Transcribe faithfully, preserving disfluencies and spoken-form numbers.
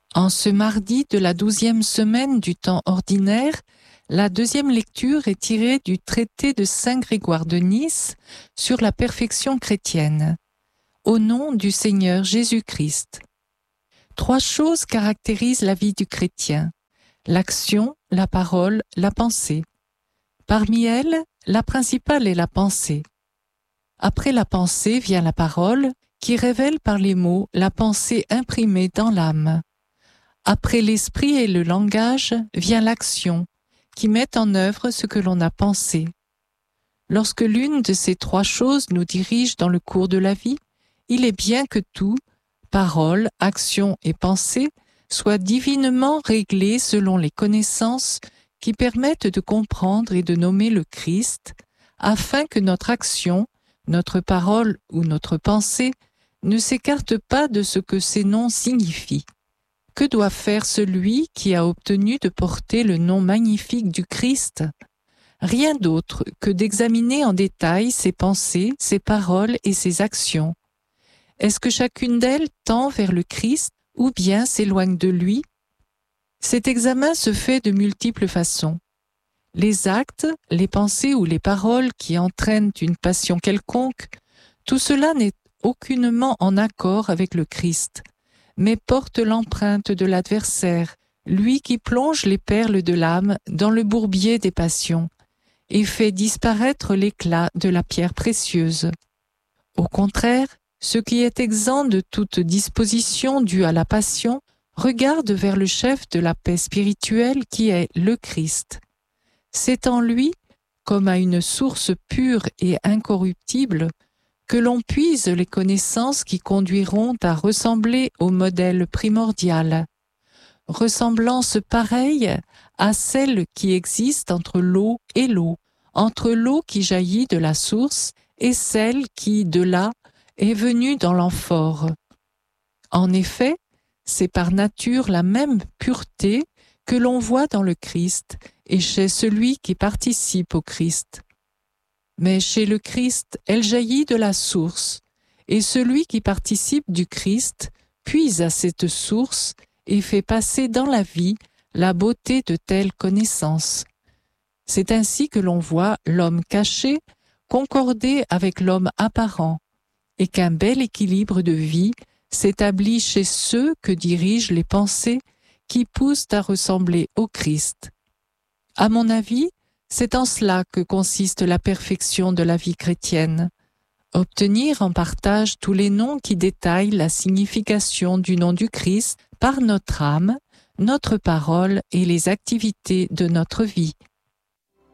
En ce mardi de la douzième semaine du temps ordinaire, la deuxième lecture est tirée du traité de Saint Grégoire de Nice sur la perfection chrétienne. Au nom du Seigneur Jésus-Christ. Trois choses caractérisent la vie du chrétien: l'action, la parole, la pensée. Parmi elles, la principale est la pensée. Après la pensée vient la parole, qui révèle par les mots la pensée imprimée dans l'âme. Après l'esprit et le langage vient l'action, qui met en œuvre ce que l'on a pensé. Lorsque l'une de ces trois choses nous dirige dans le cours de la vie, il est bien que tout, parole, action et pensée, soit divinement réglé selon les connaissances qui permettent de comprendre et de nommer le Christ, afin que notre action, notre parole ou notre pensée ne s'écarte pas de ce que ces noms signifient. Que doit faire celui qui a obtenu de porter le nom magnifique du Christ? Rien d'autre que d'examiner en détail ses pensées, ses paroles et ses actions. Est-ce que chacune d'elles tend vers le Christ ou bien s'éloigne de lui? Cet examen se fait de multiples façons. Les actes, les pensées ou les paroles qui entraînent une passion quelconque, tout cela n'est aucunement en accord avec le Christ, mais porte l'empreinte de l'adversaire, lui qui plonge les perles de l'âme dans le bourbier des passions et fait disparaître l'éclat de la pierre précieuse. Au contraire, ce qui est exempt de toute disposition due à la passion regarde vers le chef de la paix spirituelle qui est le Christ. C'est en lui, comme à une source pure et incorruptible, que l'on puise les connaissances qui conduiront à ressembler au modèle primordial. Ressemblance pareille à celle qui existe entre l'eau et l'eau, entre l'eau qui jaillit de la source et celle qui, de là, est venue dans l'amphore. En effet, c'est par nature la même pureté que l'on voit dans le Christ et chez celui qui participe au Christ. Mais chez le Christ, elle jaillit de la source, et celui qui participe du Christ puise à cette source et fait passer dans la vie la beauté de telles connaissances. C'est ainsi que l'on voit l'homme caché concorder avec l'homme apparent, et qu'un bel équilibre de vie s'établit chez ceux que dirigent les pensées qui poussent à ressembler au Christ. À mon avis, c'est en cela que consiste la perfection de la vie chrétienne. Obtenir en partage tous les noms qui détaillent la signification du nom du Christ par notre âme, notre parole et les activités de notre vie.